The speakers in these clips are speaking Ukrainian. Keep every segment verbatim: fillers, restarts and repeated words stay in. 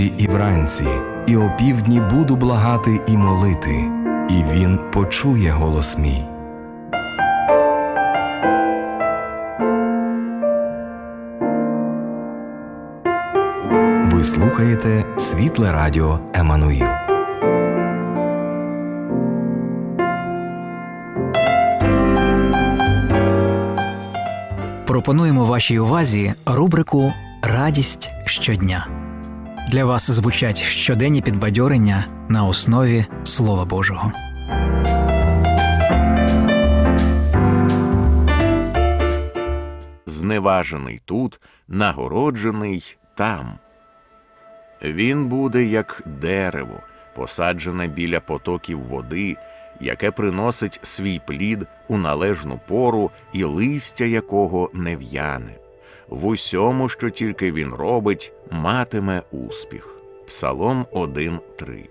увечері і вранці, і опівдні буду благати і молити, і він почує голос мій. Ви слухаєте Світле Радіо Еммануїл. Пропонуємо вашій увазі рубрику «Радість щодня». Для вас звучать щоденні підбадьорення на основі Слова Божого. Зневажений тут, нагороджений там. Він буде, як дерево, посаджене біля потоків води, яке приносить свій плід у належну пору і листя якого не в'яне. В усьому, що тільки він робить, матиме успіх. Псалом один три.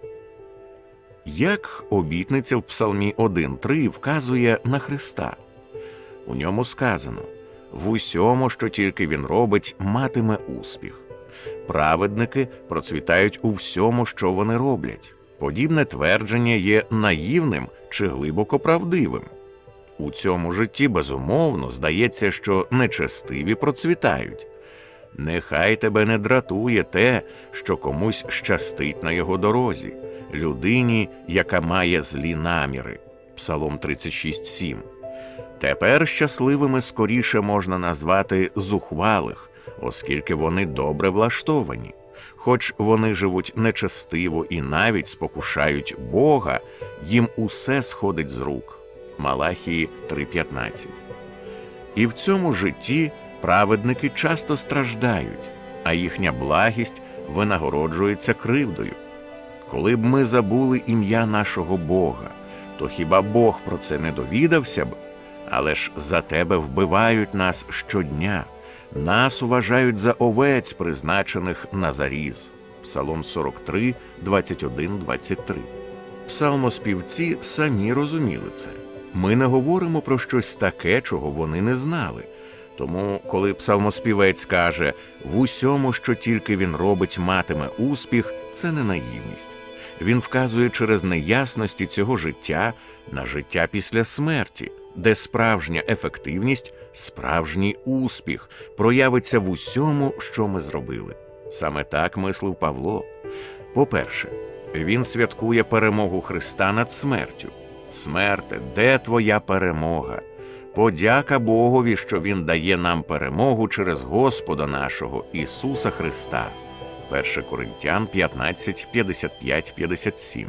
Як обітниця в Псалмі один три вказує на Христа? У ньому сказано: «В усьому, що тільки він робить, матиме успіх». Праведники процвітають у всьому, що вони роблять. Подібне твердження є наївним чи глибоко правдивим. У цьому житті, безумовно, здається, що нечестиві процвітають. Нехай тебе не дратує те, що комусь щастить на його дорозі, людині, яка має злі наміри. Псалом тридцять шість сім. Тепер щасливими скоріше можна назвати зухвалих, оскільки вони добре влаштовані. Хоч вони живуть нечестиво і навіть спокушають Бога, їм усе сходить з рук. Малахії три п'ятнадцять. І в цьому житті праведники часто страждають, а їхня благість винагороджується кривдою. Коли б ми забули ім'я нашого Бога, то хіба Бог про це не довідався б? Але ж за тебе вбивають нас щодня. Нас вважають за овець, призначених на заріз. Псалом сорок три, двадцять один двадцять три. Псалмоспівці самі розуміли це. Ми не говоримо про щось таке, чого вони не знали. Тому, коли псалмоспівець каже «в усьому, що тільки він робить, матиме успіх», це не наївність. Він вказує через неясності цього життя на життя після смерті, де справжня ефективність, справжній успіх проявиться в усьому, що ми зробили. Саме так мислив Павло. По-перше, він святкує перемогу Христа над смертю. «Смерте, де твоя перемога? Подяка Богові, що Він дає нам перемогу через Господа нашого Ісуса Христа». перше Коринтян п'ятнадцять, п'ятдесят п'ять п'ятдесят сім.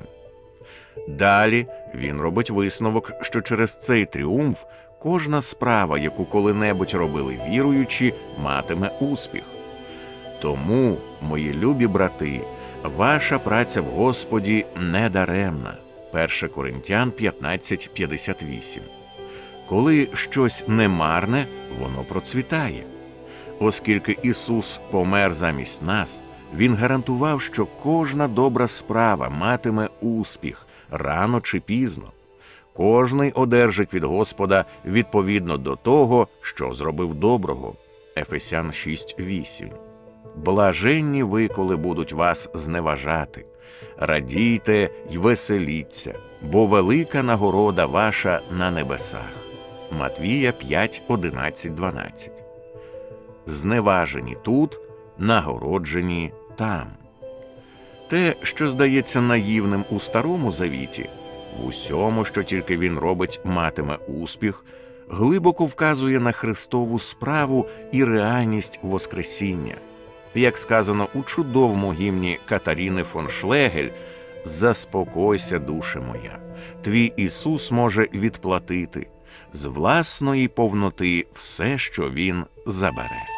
Далі він робить висновок, що через цей тріумф кожна справа, яку коли-небудь робили віруючі, матиме успіх. Тому, мої любі брати, ваша праця в Господі не даремна. перше Коринтян п'ятнадцять п'ятдесят вісім. Коли щось немарне, воно процвітає. Оскільки Ісус помер замість нас, Він гарантував, що кожна добра справа матиме успіх, рано чи пізно. Кожний одержить від Господа відповідно до того, що зробив доброго. Ефесян шість вісім. Блаженні ви, коли будуть вас зневажати. Радійте й веселіться, бо велика нагорода ваша на небесах. Матвія п'ять одинадцять дванадцять. Зневажені тут, нагороджені там. Те, що здається наївним у Старому Завіті, в усьому, що тільки він робить, матиме успіх, глибоко вказує на Христову справу і реальність Воскресіння. Як сказано у чудовому гімні Катаріни фон Шлегель «Заспокойся, душе моя, твій Ісус може відплатити з власної повноти все, що Він забере».